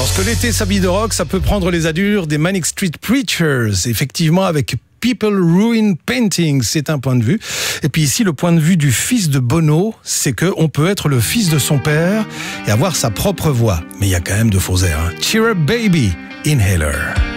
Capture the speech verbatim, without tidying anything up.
Lorsque l'été s'habille de rock, ça peut prendre les allures des Manic Street Preachers. Effectivement, avec People Ruin Paintings, c'est un point de vue. Et puis ici, le point de vue du fils de Bono, c'est qu'on peut être le fils de son père et avoir sa propre voix. Mais il y a quand même de faux airs. Hein. Cheer Up Baby, Inhaler.